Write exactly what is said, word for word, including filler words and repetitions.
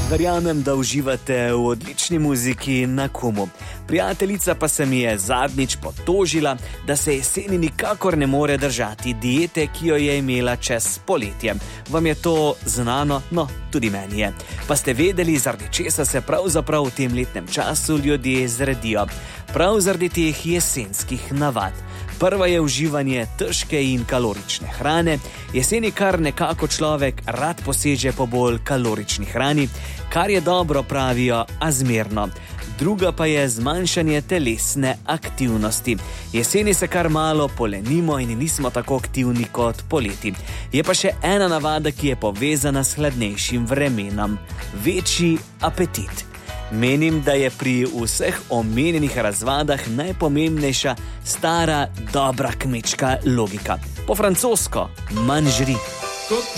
Verjamem, da uživate v odlični muziki na Kumu. Prijateljica pa se mi je zadnjič potožila, da se jeseni nikakor ne more držati diete, ki jo je imela čez poletje. Vam je to znano? No, tudi meni je. Pa ste vedeli, zaradi česa se pravzaprav v tem letnem času ljudje zredijo? Prav zaradi teh jesenskih navad. Prva je uživanje težke in kalorične hrane. Jeseni kar nekako človek rad poseže po bolj kalorični hrani, kar je dobro, pravijo, a zmerno. Druga pa je zmanjšanje telesne aktivnosti. Jeseni se kar malo polenimo in nismo tako aktivni kot poleti. Je pa še ena navada, ki je povezana s hladnejšim vremenom. Večji apetit. Menim, da je pri vseh omenjenih razvadah najpomembnejša stara, dobra kmečka logika. Po francosko, manj žri.